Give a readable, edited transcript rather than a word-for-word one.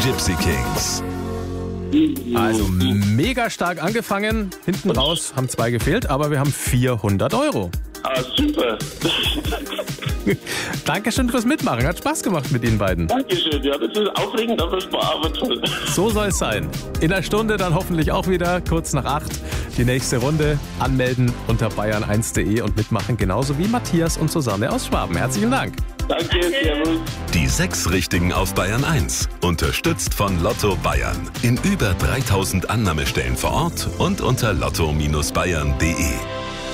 Gypsy Kings. Also mega stark angefangen. Hinten raus haben 2 gefehlt, aber wir haben 400 €. Ah, super. Dankeschön fürs Mitmachen. Hat Spaß gemacht mit Ihnen beiden. Dankeschön. Ja, das ist aufregend, aber Spaß, aber toll. So soll es sein. In einer Stunde dann hoffentlich auch wieder, kurz nach 8, die nächste Runde. Anmelden unter bayern1.de und mitmachen, genauso wie Matthias und Susanne aus Schwaben. Herzlichen Dank. Danke, servus. Die 6 Richtigen auf Bayern 1. Unterstützt von Lotto Bayern. In über 3000 Annahmestellen vor Ort und unter lotto-bayern.de.